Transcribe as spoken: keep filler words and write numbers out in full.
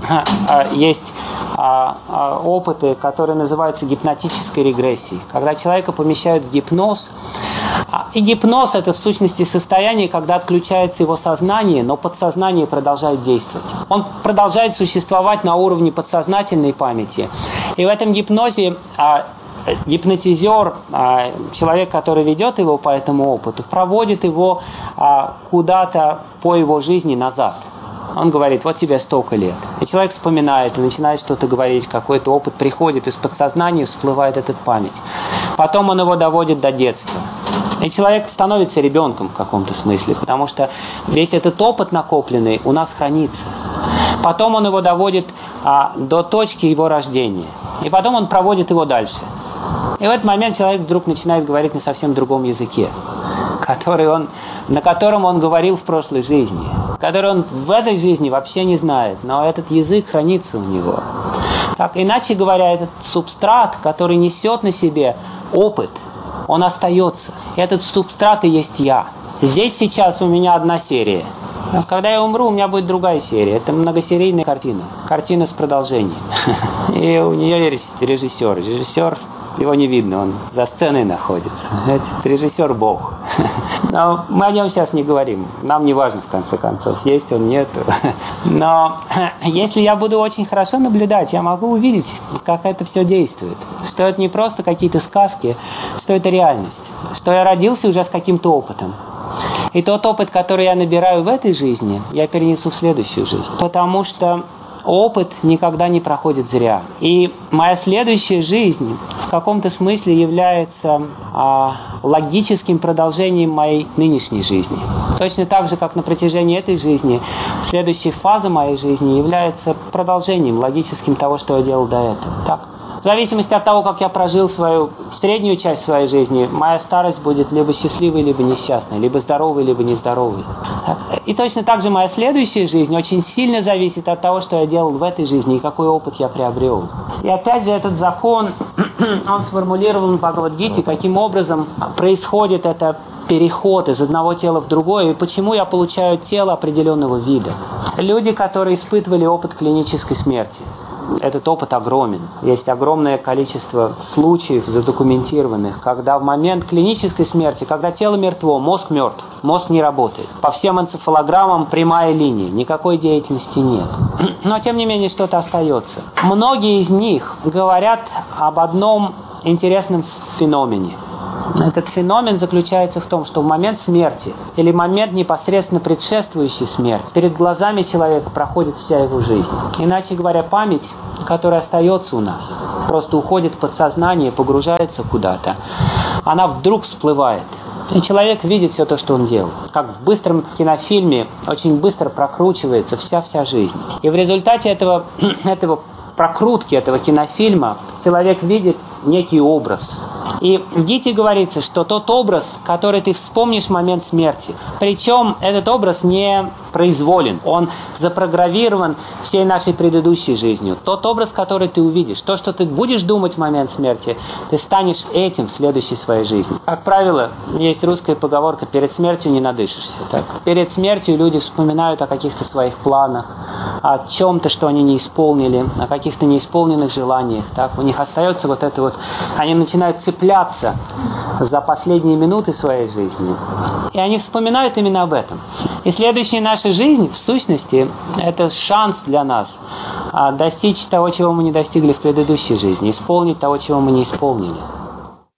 есть опыты, которые называются гипнотической регрессией. Когда человека помещают в гипноз, и гипноз – это в сущности состояние, когда отключается его сознание, но подсознание продолжает действовать. Он продолжает существовать на уровне подсознательной памяти. И в этом гипнозе гипнотизер, человек, который ведет его по этому опыту, проводит его куда-то по его жизни назад. Он говорит: вот тебе столько лет. И человек вспоминает и начинает что-то говорить, какой-то опыт приходит, из подсознания всплывает эта память. Потом он его доводит до детства. И человек становится ребенком в каком-то смысле, потому что весь этот опыт накопленный у нас хранится. Потом он его доводит а, до точки его рождения. И потом он проводит его дальше. И в этот момент человек вдруг начинает говорить на совсем другом языке, который он, на котором он говорил в прошлой жизни, который он в этой жизни вообще не знает, но этот язык хранится у него. Так, иначе говоря, этот субстрат, который несет на себе опыт, он остается. Этот субстрат и есть я. Здесь сейчас у меня одна серия. Когда я умру, у меня будет другая серия. Это многосерийная картина. Картина с продолжением. И у нее есть режиссер. Режиссер, его не видно, он за сценой находится. Этот режиссер Бог. Но мы о нем сейчас не говорим. Нам не важно, в конце концов, есть он, нет. Но если я буду очень хорошо наблюдать, я могу увидеть, как это все действует. Что это не просто какие-то сказки, что это реальность. Что я родился уже с каким-то опытом. И тот опыт, который я набираю в этой жизни, я перенесу в следующую жизнь. Потому что опыт никогда не проходит зря. И моя следующая жизнь в каком-то смысле является а, логическим продолжением моей нынешней жизни. Точно так же, как на протяжении этой жизни, следующая фаза моей жизни является продолжением логическим того, что я делал до этого. Так? В зависимости от того, как я прожил свою среднюю часть своей жизни, моя старость будет либо счастливой, либо несчастной, либо здоровой, либо нездоровой. И точно так же моя следующая жизнь очень сильно зависит от того, что я делал в этой жизни и какой опыт я приобрел. И опять же этот закон, он сформулирован в Бхагавад-гите, каким образом происходит это переход из одного тела в другое, и почему я получаю тело определенного вида. Люди, которые испытывали опыт клинической смерти, этот опыт огромен. Есть огромное количество случаев задокументированных, когда в момент клинической смерти, когда тело мертво, мозг мертв, мозг не работает. По всем энцефалограммам прямая линия, никакой деятельности нет. Но тем не менее что-то остается. Многие из них говорят об одном интересном феномене. Этот феномен заключается в том, что в момент смерти или момент непосредственно предшествующий смерти перед глазами человека проходит вся его жизнь. Иначе говоря, память, которая остается у нас, просто уходит в подсознание, погружается куда-то, она вдруг всплывает. И человек видит все то, что он делал. Как в быстром кинофильме очень быстро прокручивается вся-вся жизнь. И в результате этого, этого прокрутки, этого кинофильма человек видит некий образ. И в Гите говорится, что тот образ, который ты вспомнишь в момент смерти, причем этот образ не произволен, он запрограммирован всей нашей предыдущей жизнью. Тот образ, который ты увидишь, то, что ты будешь думать в момент смерти, ты станешь этим в следующей своей жизни. Как правило, есть русская поговорка: перед смертью не надышишься. Так? Перед смертью люди вспоминают о каких-то своих планах, о чем-то, что они не исполнили, о каких-то неисполненных желаниях. Так? У них остается вот это вот, они начинают цепляться за последние минуты своей жизни. И они вспоминают именно об этом. И следующая наша жизнь, в сущности, это шанс для нас достичь того, чего мы не достигли в предыдущей жизни, исполнить того, чего мы не исполнили.